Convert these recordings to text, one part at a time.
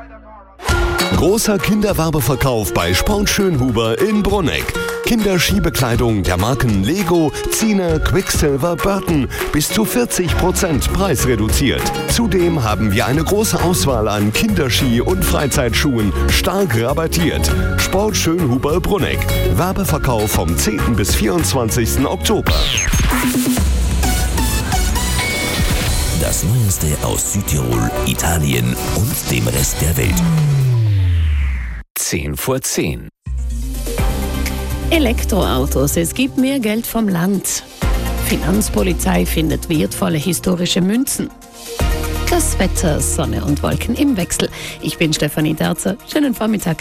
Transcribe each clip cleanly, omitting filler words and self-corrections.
Großer Kinderwabeverkauf bei Sport Schönhuber in Brunegg. Kinderschiebekleidung der Marken Lego, Zine, Quicksilver, Burton bis zu 40% preisreduziert. Zudem haben wir eine große Auswahl an Kinderski- und Freizeitschuhen stark rabattiert. Sport Schönhuber Brunegg. Wabeverkauf vom 10. bis 24. Oktober. Das Neueste aus Südtirol, Italien und dem Rest der Welt. 10:10. Elektroautos, es gibt mehr Geld vom Land. Finanzpolizei findet wertvolle historische Münzen. Das Wetter, Sonne und Wolken im Wechsel. Ich bin Stefanie Derzer. Schönen Vormittag.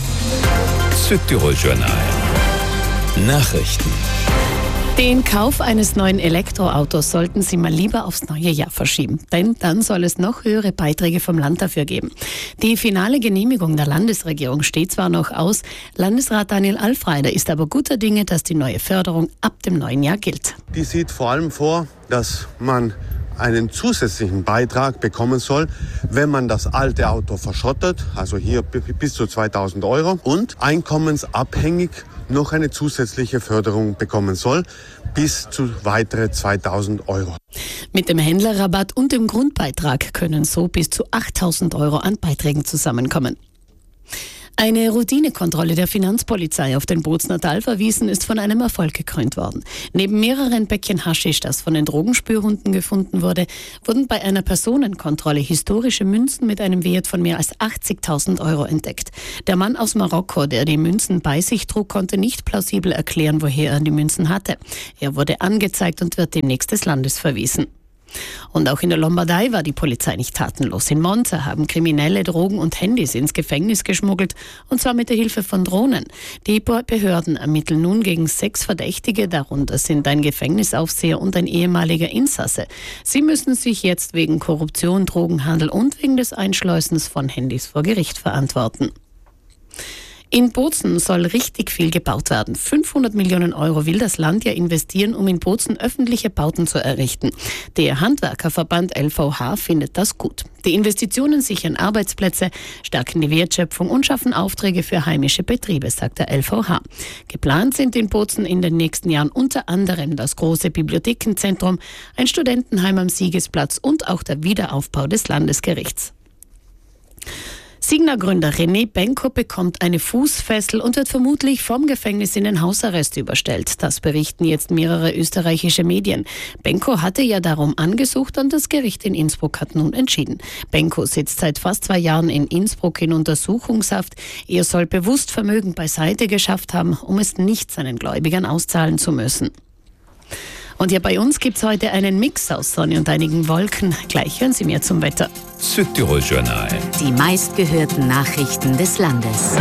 Südtirol Journal. Nachrichten. Den Kauf eines neuen Elektroautos sollten Sie mal lieber aufs neue Jahr verschieben, denn dann soll es noch höhere Beiträge vom Land dafür geben. Die finale Genehmigung der Landesregierung steht zwar noch aus, Landesrat Daniel Alfreider ist aber guter Dinge, dass die neue Förderung ab dem neuen Jahr gilt. Die sieht vor allem vor, dass man einen zusätzlichen Beitrag bekommen soll, wenn man das alte Auto verschrottet, also hier bis zu 2.000 Euro und einkommensabhängig noch eine zusätzliche Förderung bekommen soll, bis zu weitere 2.000 Euro. Mit dem Händlerrabatt und dem Grundbeitrag können so bis zu 8.000 Euro an Beiträgen zusammenkommen. Eine Routinekontrolle der Finanzpolizei auf den Bozner Talferwiesen ist von einem Erfolg gekrönt worden. Neben mehreren Päckchen Haschisch, das von den Drogenspürhunden gefunden wurde, wurden bei einer Personenkontrolle historische Münzen mit einem Wert von mehr als 80.000 Euro entdeckt. Der Mann aus Marokko, der die Münzen bei sich trug, konnte nicht plausibel erklären, woher er die Münzen hatte. Er wurde angezeigt und wird demnächst des Landes verwiesen. Und auch in der Lombardei war die Polizei nicht tatenlos. In Monza haben Kriminelle Drogen und Handys ins Gefängnis geschmuggelt, und zwar mit der Hilfe von Drohnen. Die Behörden ermitteln nun gegen 6 Verdächtige, darunter sind ein Gefängnisaufseher und ein ehemaliger Insasse. Sie müssen sich jetzt wegen Korruption, Drogenhandel und wegen des Einschleusens von Handys vor Gericht verantworten. In Bozen soll richtig viel gebaut werden. 500 Millionen Euro will das Land ja investieren, um in Bozen öffentliche Bauten zu errichten. Der Handwerkerverband LVH findet das gut. Die Investitionen sichern Arbeitsplätze, stärken die Wertschöpfung und schaffen Aufträge für heimische Betriebe, sagt der LVH. Geplant sind in Bozen in den nächsten Jahren unter anderem das große Bibliothekenzentrum, ein Studentenheim am Siegesplatz und auch der Wiederaufbau des Landesgerichts. Signa-Gründer René Benko bekommt eine Fußfessel und wird vermutlich vom Gefängnis in den Hausarrest überstellt. Das berichten jetzt mehrere österreichische Medien. Benko hatte ja darum angesucht und das Gericht in Innsbruck hat nun entschieden. Benko sitzt seit fast 2 Jahren in Innsbruck in Untersuchungshaft. Er soll bewusst Vermögen beiseite geschafft haben, um es nicht seinen Gläubigern auszahlen zu müssen. Und hier bei uns gibt es heute einen Mix aus Sonne und einigen Wolken. Gleich hören Sie mehr zum Wetter. Südtirol Journal. Die meistgehörten Nachrichten des Landes.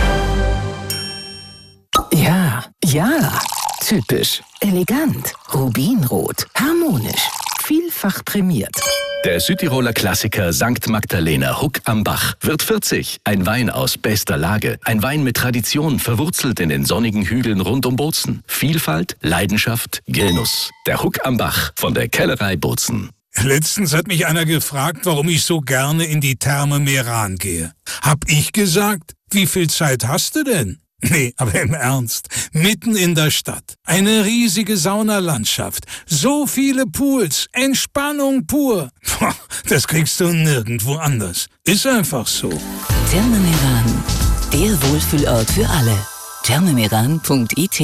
Ja, typisch, elegant, rubinrot, harmonisch, vielfach prämiert. Der Südtiroler Klassiker St. Magdalena Huck am Bach wird 40. Ein Wein aus bester Lage. Ein Wein mit Tradition, verwurzelt in den sonnigen Hügeln rund um Bozen. Vielfalt, Leidenschaft, Genuss. Der Huck am Bach von der Kellerei Bozen. Letztens hat mich einer gefragt, warum ich so gerne in die Therme Meran gehe. Hab ich gesagt, wie viel Zeit hast du denn? Nee, aber im Ernst, mitten in der Stadt, eine riesige Saunalandschaft, so viele Pools, Entspannung pur. Das kriegst du nirgendwo anders. Ist einfach so. Therme Meran, der Wohlfühlort für alle. thermemeran.it.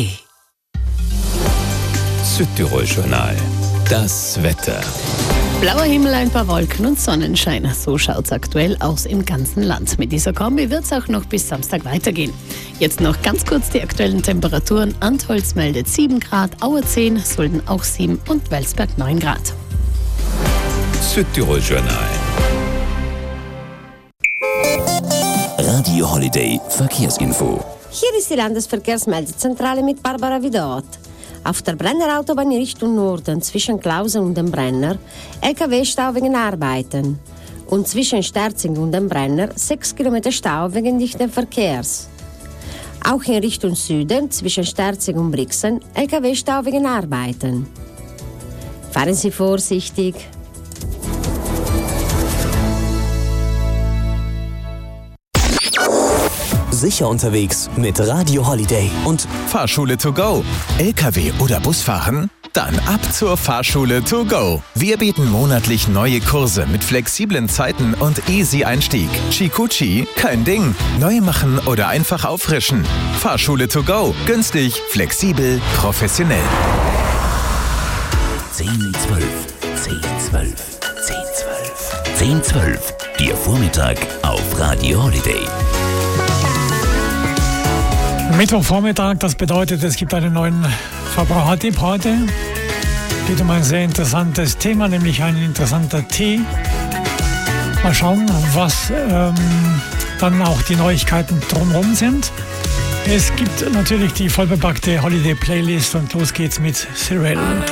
Südtirol Journal. Das Wetter. Blauer Himmel, ein paar Wolken und Sonnenschein. So schaut's aktuell aus im ganzen Land. Mit dieser Kombi wird's auch noch bis Samstag weitergehen. Jetzt noch ganz kurz die aktuellen Temperaturen. Antholz meldet 7 Grad, Auer 10, Sulden auch 7 und Welsberg 9 Grad. Südtirol Journal. Radio Holiday Verkehrsinfo. Hier ist die Landesverkehrsmeldezentrale mit Barbara Vidot. Auf der Brennerautobahn in Richtung Norden zwischen Klausen und dem Brenner LKW-Stau wegen Arbeiten und zwischen Sterzing und dem Brenner 6 Kilometer Stau wegen dichten Verkehrs. Auch in Richtung Süden zwischen Sterzing und Brixen LKW-Stau wegen Arbeiten. Fahren Sie vorsichtig. sicher unterwegs mit Radio Holiday. Und Fahrschule to go. LKW oder Busfahren? Dann ab zur Fahrschule to go. Wir bieten monatlich neue Kurse mit flexiblen Zeiten und easy Einstieg. Chikuchi, kein Ding. Neu machen oder einfach auffrischen. Fahrschule to go. Günstig, flexibel, professionell. 10, 12, 10, 12, 10, 12. 10, 12. Der Vormittag auf Radio Holiday. Mittwochvormittag, das bedeutet, es gibt einen neuen Verbrauchertipp heute. Es geht um ein sehr interessantes Thema, nämlich ein interessanter Tee. Mal schauen, was dann auch die Neuigkeiten drumherum sind. Es gibt natürlich die vollbepackte Holiday-Playlist und los geht's mit Cyril.